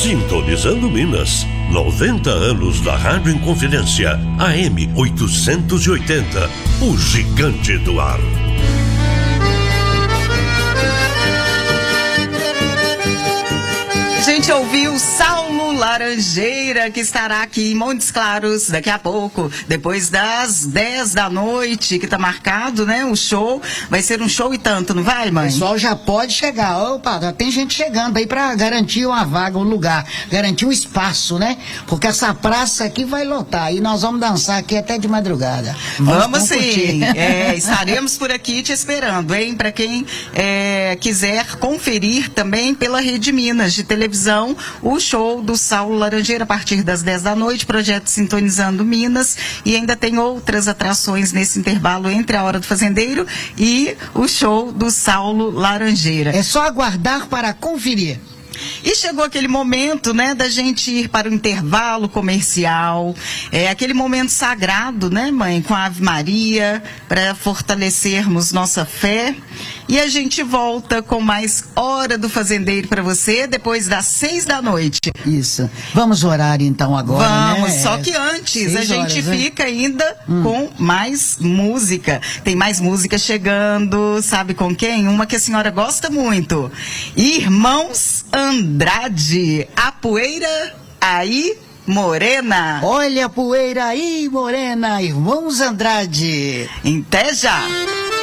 Sintonizando Minas, 90 anos da Rádio Inconfidência, AM 880, o gigante do ar. A gente ouviu Saulo Laranjeira, que estará aqui em Montes Claros daqui a pouco, depois das 10 da noite, que tá marcado, né? O show vai ser um show e tanto, não vai, mãe? O pessoal já pode chegar. Opa, já tem gente chegando aí pra garantir uma vaga, um lugar, garantir um espaço, né? Porque essa praça aqui vai lotar e nós vamos dançar aqui até de madrugada. Vamos sim. Estaremos por aqui te esperando, hein? Pra quem quiser conferir também pela Rede Minas de televisão, o show do Saulo Laranjeira a partir das 10 da noite, projeto Sintonizando Minas, e ainda tem outras atrações nesse intervalo entre a Hora do Fazendeiro e o show do Saulo Laranjeira. É só aguardar para conferir. E chegou aquele momento, né, da gente ir para o intervalo comercial, aquele momento sagrado, né, mãe, com a Ave Maria, para fortalecermos nossa fé. E a gente volta com mais Hora do Fazendeiro para você, depois das 6 da noite. Isso. Vamos orar então agora, Vamos, né? Só que antes a gente horas, fica ainda com mais música. Tem mais música chegando, sabe com quem? Uma que a senhora gosta muito. Irmãos Andrade, a poeira aí morena. Olha a poeira aí morena, Irmãos Andrade. Até já.